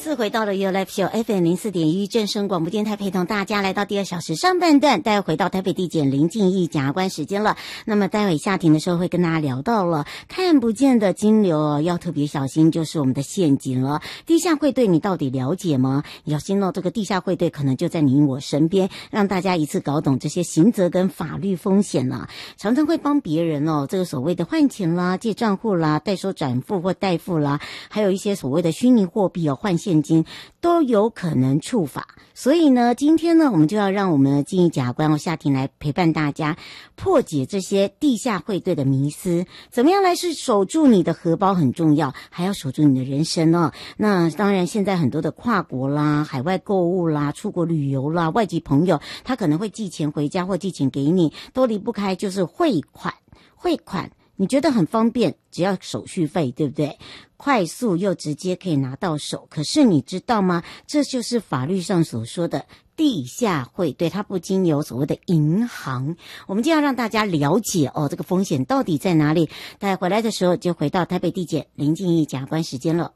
次回到了 Your Life Show FM04.1正声广播电台，陪同大家来到第2小时上半段，待会回到台北地检林敬义检察官时间了。那么待会下庭的时候会跟大家聊到了看不见的金流哦，要特别小心，就是我们的陷阱了。地下汇兑你到底了解吗？小心哦，这个地下汇兑可能就在你我身边，让大家一次搞懂这些刑责跟法律风险了。常常会帮别人哦，这个所谓的换钱啦、借账户啦、代收转付或代付啦，还有一些所谓的虚拟货币哦，换现金都有可能触法。所以呢，今天呢，我们就要让我们的敬义检察官夏庭来陪伴大家，破解这些地下汇兑的迷思。怎么样来是守住你的荷包很重要，还要守住你的人生哦。那当然，现在很多的跨国啦、海外购物啦、出国旅游啦、外籍朋友，他可能会寄钱回家或寄钱给你，都离不开就是汇款。汇款你觉得很方便，只要手续费，对不对？快速又直接可以拿到手。可是你知道吗？这就是法律上所说的地下汇兑，它不经由所谓的银行。我们就要让大家了解哦，这个风险到底在哪里。大家回来的时候就回到台北地检林敬义检察官时间了。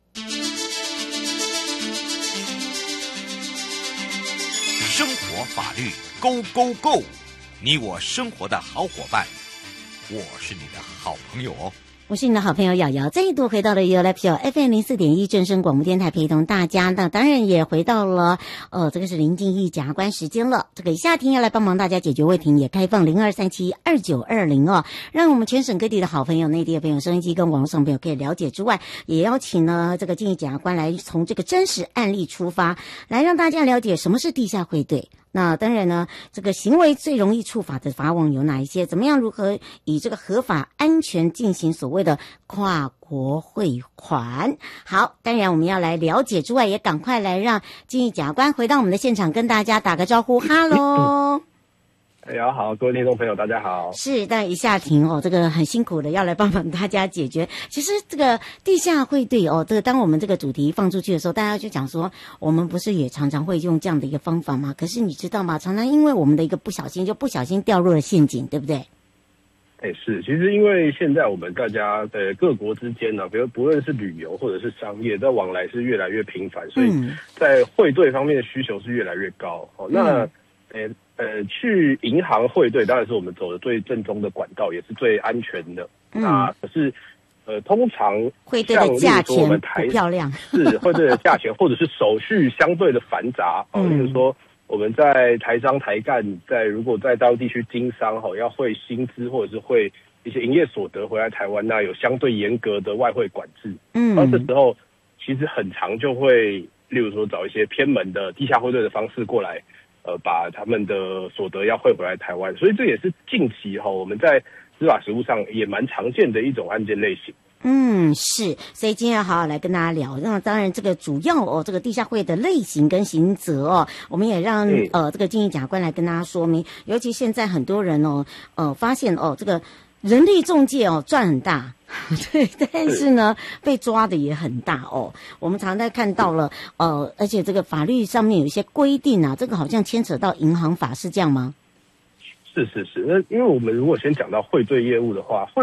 生活法律 Go Go Go， 你我生活的好伙伴。我是你的好朋友哦， 我是你的好朋友瑶瑶，再度回到了 Your Life Show FM04.1正声广播电台，陪同大家。那当然也回到了这个是林敬义检察官时间了。这个夏庭要来帮忙大家解决问题，也开放02372920哦，让我们全省各地的好朋友、内地的朋友、收音机跟网络上朋友可以了解之外，也邀请呢这个敬义检察官来从这个真实案例出发，来让大家了解什么是地下汇兑。那当然呢，这个行为最容易触法的法网有哪一些？怎么样如何以这个合法安全进行所谓的跨国汇款？好，当然我们要来了解之外，也赶快来让敬义检察官回到我们的现场，跟大家打个招呼。哈喽。 好，各位听众朋友，大家好。 是，但一下庭哦，这个很辛苦的，要来帮忙大家解决。其实这个地下汇兑哦，这个当我们这个主题放出去的时候，大家就讲说，我们不是也常常会用这样的一个方法吗？可是你知道吗？常常因为我们的一个不小心掉入了陷阱，对不对？ 是，其实因为现在我们大家的各国之间呢，比如不论是旅游或者是商业的往来是越来越频繁，所以在汇兑方面的需求是越来越高。那去银行汇兑当然是我们走的最正宗的管道，也是最安全的。那可是通常汇兑的价钱不漂亮， 是汇兑的价钱或者是手续相对的繁杂。例如说我们在台商台干如果在大陆地区经商要汇薪资或者是汇一些营业所得回来台湾，那有相对严格的外汇管制。那这时候其实很常就会例如说找一些偏门的地下汇兑的方式过来把他们的所得要汇回来台湾，所以这也是近期我们在司法实务上也蛮常见的一种案件类型。 是，所以今天要好好来跟大家聊。那当然，这个主要这个地下汇的类型跟刑责我们也让这个敬义检察官来跟大家说明。尤其现在很多人发现这个人力仲介赚很大，对，但是呢被抓的也很大我们常在看到了而且这个法律上面有一些规定啊，这个好像牵扯到银行法，是这样吗？ 是，那因为我们如果先讲到汇兑业务的话，